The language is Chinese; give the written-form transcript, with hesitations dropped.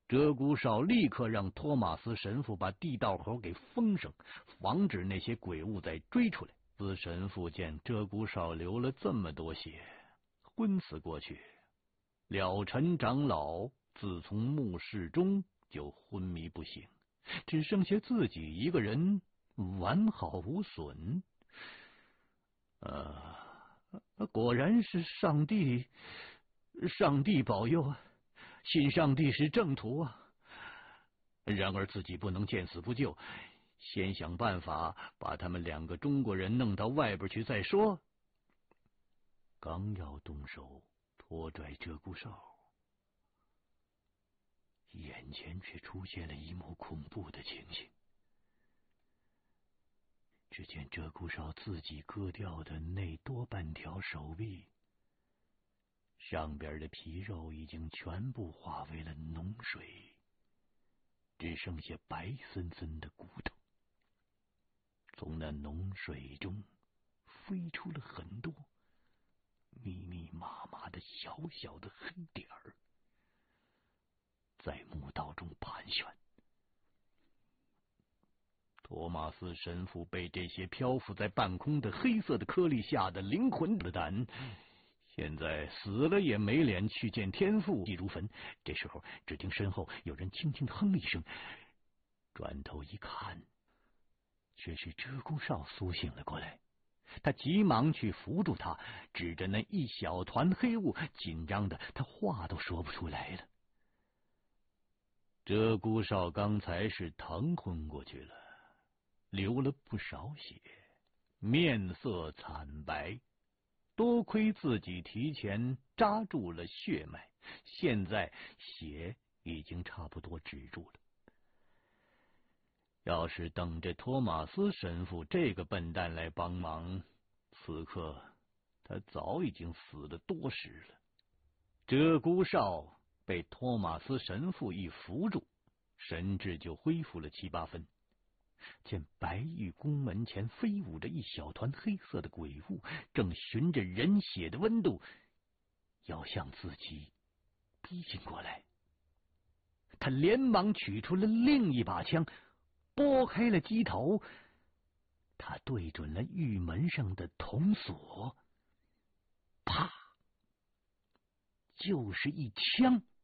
鹧鸪哨立刻让托马斯神父把地道口给封上，防止那些鬼物再追出来。斯神父见鹧鸪哨流了这么多血，昏死过去。了尘长老自从墓室中就昏迷不醒，只剩下自己一个人完好无损。果然是上帝保佑啊！信上帝是正途啊！然而自己不能见死不救，先想办法把他们2个中国人弄到外边去再说。刚要动手拖拽鹧鸪哨，眼前却出现了一幕恐怖的情形。只见鹧鸪哨自己割掉的那多半条手臂，上边的皮肉已经全部化为了脓水，只剩下白森森的骨头。从那脓水中飞出了很多密密麻麻的小小的黑点儿，在墓道中盘旋。托马斯神父被这些漂浮在半空的黑色的颗粒吓得灵魂的胆，现在死了也没脸去见天父，祭如坟。这时候只听身后有人轻轻的哼了一声，转头一看，却是鹧鸪哨苏醒了过来。他急忙去扶住他，指着那一小团黑雾，紧张的他话都说不出来了。鹧鸪哨刚才是疼昏过去了，流了不少血，面色惨白，多亏自己提前扎住了血脉，现在血已经差不多止住了。要是等着托马斯神父这个笨蛋来帮忙，此刻他早已经死了多时了。鹧鸪哨被托马斯神父一扶住，神智就恢复了7、8分。见白玉宫门前飞舞着一小团黑色的鬼物，正循着人血的温度要向自己逼近过来。他连忙取出了另一把枪，拨开了机头，他对准了玉门上的铜锁，啪，就是一枪。